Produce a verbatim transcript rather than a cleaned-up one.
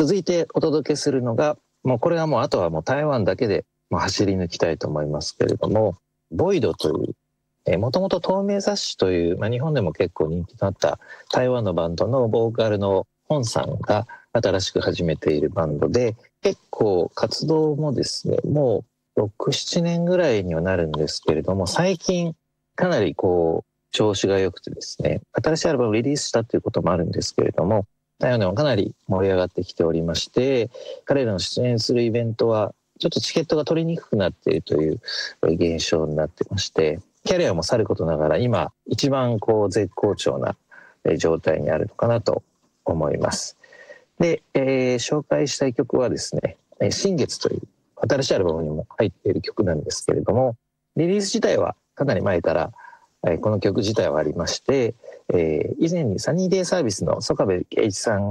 続いてお届けするのが、もうこれはもうあとはもう台湾だけでもう走り抜きたいと思いますけれども、ボイドという、もともと透明雑誌という、まあ、日本でも結構人気のあった台湾のバンドのボーカルの本さんが新しく始めているバンドで、結構活動もですね、もうろく、ななねんぐらいにはなるんですけれども、最近かなりこう調子が良くてですね、新しいアルバムをリリースしたということもあるんですけれども、台湾でもかなり盛り上がってきておりまして、彼らの出演するイベントはちょっとチケットが取りにくくなっているという現象になってまして、キャリアもさることながら今一番こう絶好調な状態にあるのかなと思います。で、えー、紹介したい曲はですね、新月という新しいアルバムにも入っている曲なんですけれども、リリース自体はかなり前からこの曲自体はありまして、えー、以前にサニーデイサービスの曽我部圭一さん